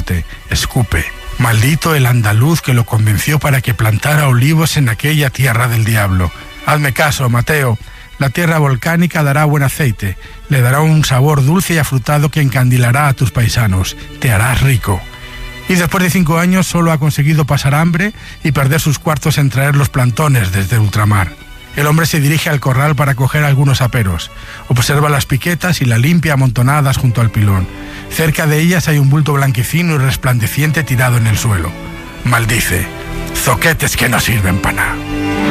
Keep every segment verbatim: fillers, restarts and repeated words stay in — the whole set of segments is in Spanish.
monte, escupe: maldito el andaluz que lo convenció para que plantara olivos en aquella tierra del diablo. Hazme caso, Mateo. La tierra volcánica dará buen aceite, le dará un sabor dulce y afrutado que encandilará a tus paisanos. Te harás rico. Y después de cinco años solo ha conseguido pasar hambre y perder sus cuartos en traer los plantones desde ultramar. El hombre se dirige al corral para coger algunos aperos. Observa las piquetas y la limpia amontonadas junto al pilón. Cerca de ellas hay un bulto blanquecino y resplandeciente tirado en el suelo. Maldice: zoquetes que no sirven para nada.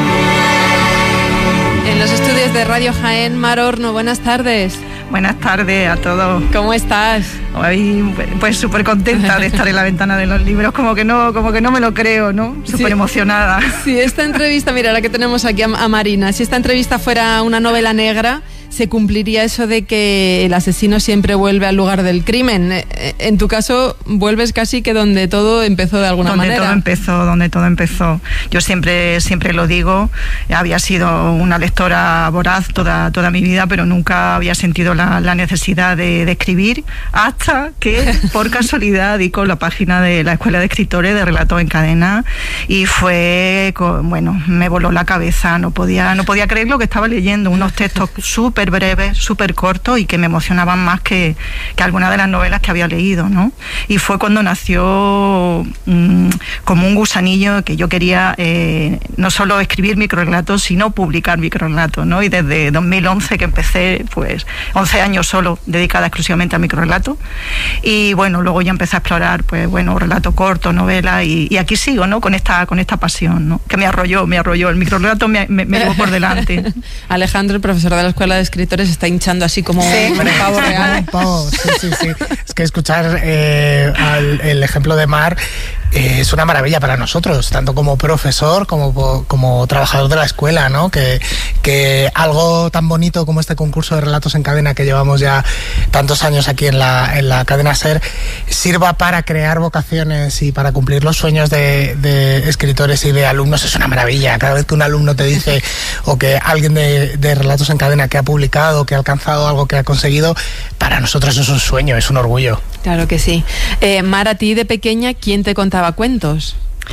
En los estudios de Radio Jaén, Mar Horno, buenas tardes. Buenas tardes a todos. ¿Cómo estás? Hoy, pues súper contenta de estar en la ventana de los libros, como que no, como que no me lo creo, ¿no? Súper sí, emocionada. Si esta entrevista, mira, la que tenemos aquí a, a Marina, si esta entrevista fuera una novela negra, se cumpliría eso de que el asesino siempre vuelve al lugar del crimen. En tu caso, vuelves casi que donde todo empezó de alguna donde manera. Donde todo empezó, donde todo empezó. Yo siempre, siempre lo digo, había sido una lectora voraz toda, toda mi vida, pero nunca había sentido la, la necesidad de, de escribir, hasta que, por casualidad, di con la página de la Escuela de Escritores de Relatos en Cadena, y fue, bueno, me voló la cabeza, no podía, no podía creer lo que estaba leyendo, unos textos súper breves, súper cortos y que me emocionaban más que, que alguna de las novelas que había leído, ¿no? Y fue cuando nació mmm, como un gusanillo que yo quería eh, no solo escribir microrelatos, sino publicar microrelatos, ¿no? Y desde dos mil once que empecé, pues once años solo dedicada exclusivamente a microrelatos, y bueno, luego ya empecé a explorar, pues bueno, relato corto, novela, y, y aquí sigo, ¿no? Con esta, con esta pasión, ¿no? Que me arrolló, me arrolló, el microrelato me, me, me llevó por delante. Alejandro, el profesor de la Escuela de Escritores, está hinchando así como sí, un pavo real. Un pavo, sí, sí, sí. Es que escuchar eh, al, el ejemplo de Mar eh, es una maravilla para nosotros, tanto como profesor como, como trabajador de la escuela, ¿no? Que, que algo tan bonito como este concurso de relatos en cadena que llevamos ya tantos años aquí en la, en la cadena SER sirva para crear vocaciones y para cumplir los sueños de, de escritores y de alumnos. Es una maravilla. Cada vez que un alumno te dice, o que alguien de, de relatos en cadena que ha publicado, que ha alcanzado algo, que ha conseguido, para nosotros es un sueño, es un orgullo. Claro que sí. Eh, Mar, a ti de pequeña, ¿quién te contaba cuentos?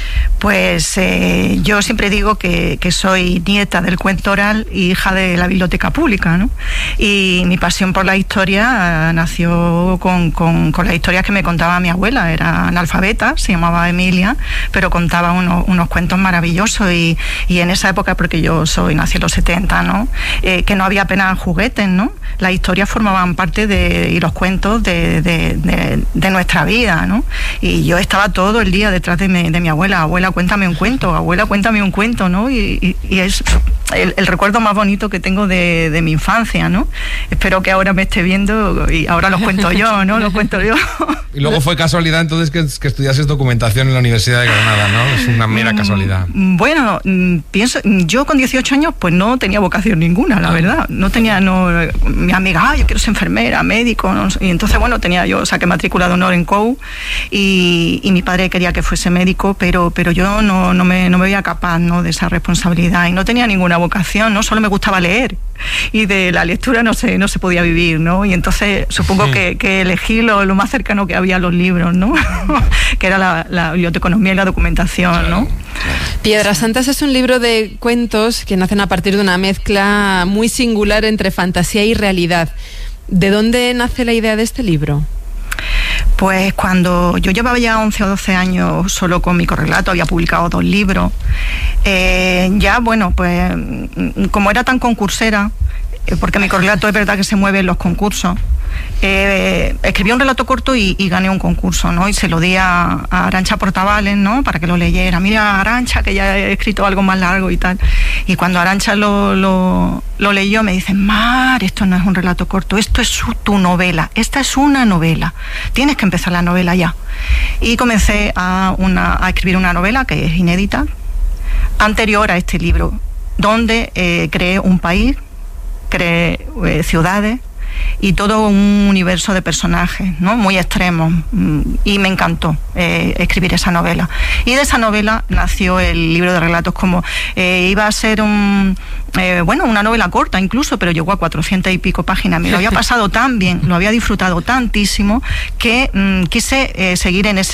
Pues eh, yo siempre digo que, que soy nieta del cuento oral y hija de la biblioteca pública, ¿no? Y mi pasión por la historia eh, nació con, con, con las historias que me contaba mi abuela. Era analfabeta, se llamaba Emilia, pero contaba unos, unos cuentos maravillosos, y, y en esa época, porque yo soy nací en los setenta, ¿no? Eh, que no había apenas juguetes, ¿no? Las historias formaban parte de, y los cuentos de, de, de, de nuestra vida, ¿no? Y yo estaba todo el día detrás de mi, de mi abuela. Abuela, cuéntame un cuento, abuela, cuéntame un cuento, ¿no? Y, y, y es el, el recuerdo más bonito que tengo de, de mi infancia, ¿no? Espero que ahora me esté viendo y ahora los cuento yo, ¿no? Los cuento yo. Y luego fue casualidad entonces que, que estudiases documentación en la Universidad de Granada, ¿no? Es una mera casualidad. Bueno, pienso, yo con dieciocho años pues no tenía vocación ninguna, la verdad. No tenía, no, mi amiga, ah, yo quiero ser enfermera, médico, no, y entonces bueno, tenía yo, saqué matrícula de honor en C O U, y, y mi padre quería que fuese médico, pero, pero yo no, no, me, no me veía capaz, ¿no? De esa responsabilidad, y no tenía ninguna vocación, ¿no? Solo me gustaba leer, y de la lectura no se, no se podía vivir, ¿no? Y entonces supongo que, que elegí lo, lo más cercano que había a los libros, ¿no? Que era la, la biblioteconomía y la documentación, ¿no? Piedras Santas es un libro de cuentos que nacen a partir de una mezcla muy singular entre fantasía y realidad. ¿De dónde nace la idea de este libro? Pues cuando yo llevaba ya once o doce años solo con mi correlato, había publicado dos libros, eh, ya bueno, pues como era tan concursera, eh, porque mi correlato es verdad que se mueve en los concursos, eh, escribí un relato corto y, y gané un concurso, ¿no? Y se lo di a, a Arantxa Portavales, ¿no? Para que lo leyera. Mira, Arantxa, que ya he escrito algo más largo y tal. Y cuando Arantxa lo, lo, lo leyó, me dice, Mar, esto no es un relato corto, esto es su, tu novela, esta es una novela, tienes que empezar la novela ya. Y comencé a, una, a escribir una novela que es inédita, anterior a este libro, donde eh, creé un país, creé eh, ciudades, y todo un universo de personajes, ¿no? Muy extremos, y me encantó eh, escribir esa novela. Y de esa novela nació el libro de relatos. Como eh, iba a ser un eh, bueno, una novela corta incluso, pero llegó a cuatrocientas y pico páginas. Me lo había pasado tan bien, lo había disfrutado tantísimo, que mm, quise eh, seguir en ese